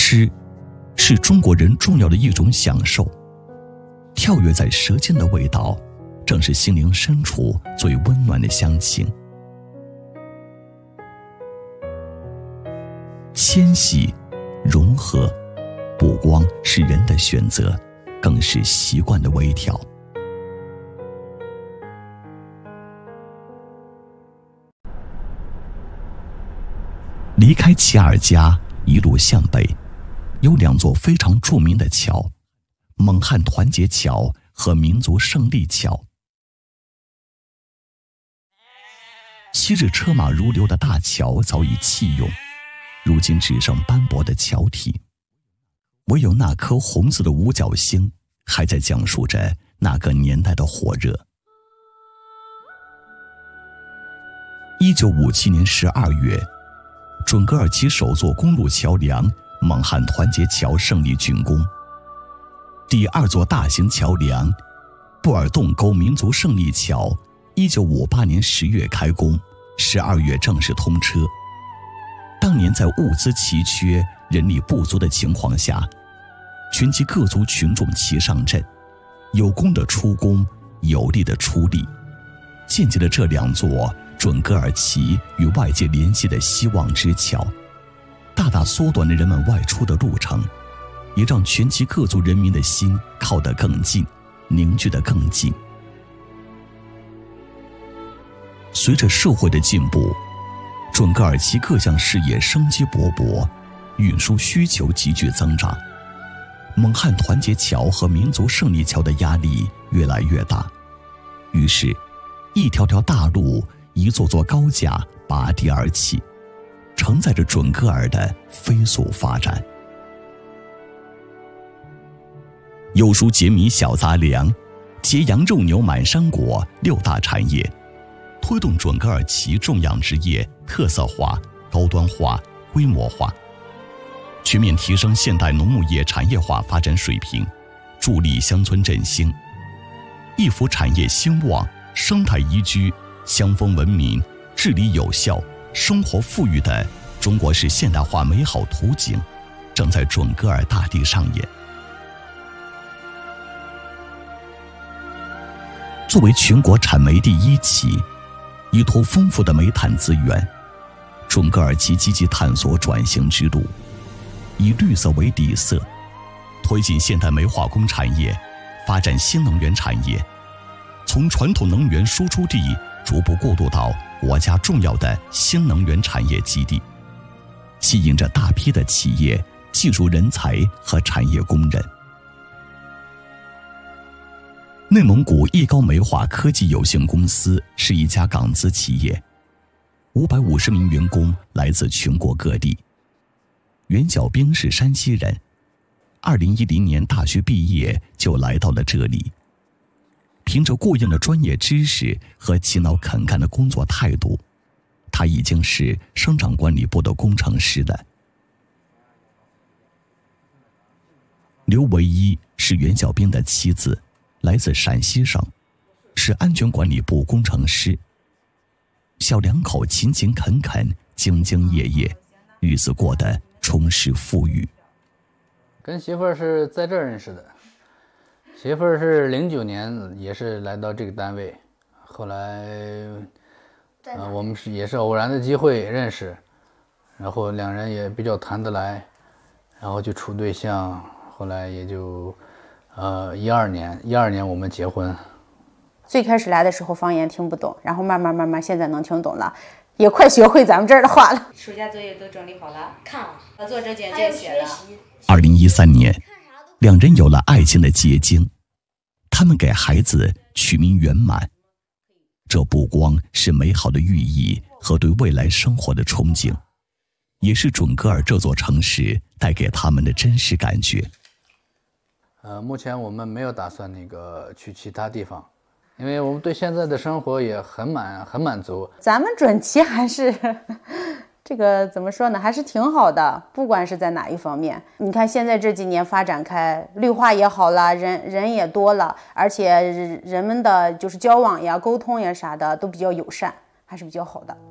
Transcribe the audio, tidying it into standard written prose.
吃是中国人重要的一种享受，跳跃在舌尖的味道，正是心灵深处最温暖的乡情。迁徙、融合，不光是人的选择，更是习惯的微调。离开齐尔家，一路向北，有两座非常著名的桥，蒙汉团结桥和民族胜利桥。昔日车马如流的大桥早已弃用，如今只剩斑驳的桥体，唯有那颗红色的五角星还在讲述着那个年代的火热。1957年12月，准噶尔旗首座公路桥梁蒙汉团结桥胜利竣工，第二座大型桥梁布尔洞沟民族胜利桥1958年10月开工，12月正式通车。当年在物资奇缺、人力不足的情况下，全旗各族群众齐上阵，有功的出功，有力的出力，建起了这两座准噶尔旗与外界联系的希望之桥，大大缩短了人们外出的路程，也让全旗各族人民的心靠得更近，凝聚得更近。随着社会的进步，准噶尔旗各项事业生机勃勃，运输需求急剧增长，蒙汉团结桥和民族胜利桥的压力越来越大，于是一条条大路，一座座高架拔地而起，承载着准噶尔的飞速发展。有蔬节米小杂粮，结羊肉牛满山果6大产业，推动准噶尔旗种养殖业特色化、高端化、规模化，全面提升现代农牧业产业化发展水平，助力乡村振兴，一幅产业兴旺、生态宜居、乡风文明、治理有效、生活富裕的中国式现代化美好图景，正在准噶尔大地上演。作为全国产煤第一旗，依托丰富的煤炭资源，准噶尔旗积极探索转型之路，以绿色为底色，推进现代煤化工产业，发展新能源产业，从传统能源输出地逐步过渡到国家重要的新能源产业基地，吸引着大批的企业、技术人才和产业工人。内蒙古易高煤化科技有限公司是一家港资企业，550名员工来自全国各地。袁小兵是山西人，2010年大学毕业就来到了这里。凭着过硬的专业知识和勤劳肯干的工作态度，他已经是生产管理部的工程师了。刘唯一是袁小兵的妻子，来自陕西省，是安全管理部工程师。小两口勤勤恳恳，兢兢业业，日子过得充实富裕。 跟媳妇儿是在这儿认识的，媳妇儿是09年也是来到这个单位，后来我们也是偶然的机会认识，然后两人也比较谈得来，然后就处对象，后来也就12年我们结婚。 最开始来的时候方言听不懂，然后慢慢现在能听懂了，也快学会咱们这儿的话了。 暑假作业都整理好了，看了，作者简介写了。 2013年，两人有了爱情的结晶，他们给孩子取名圆满。这不光是美好的寓意和对未来生活的憧憬，也是准噶尔这座城市带给他们的真实感觉。 目前我们没有打算去其他地方，因为我们对现在的生活也很满足。 咱们准旗还是这个怎么说呢，还是挺好的，不管是在哪一方面。你看现在这几年发展开，绿化也好了，人也多了，而且人们的就是交往呀、沟通呀啥的都比较友善，还是比较好的。